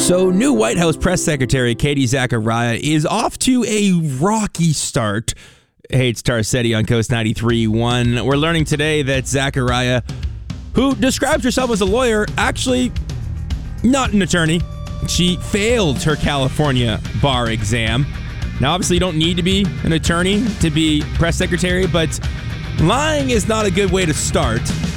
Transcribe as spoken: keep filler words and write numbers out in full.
So, new White House press secretary Katie Zachariah is off to a rocky start. Hey, it's Tarcetti on Coast ninety-three point one. We're learning today that Zachariah, who describes herself as a lawyer, actually not an attorney. She failed her California bar exam. Now, obviously, you don't need to be an attorney to be press secretary, but lying is not a good way to start.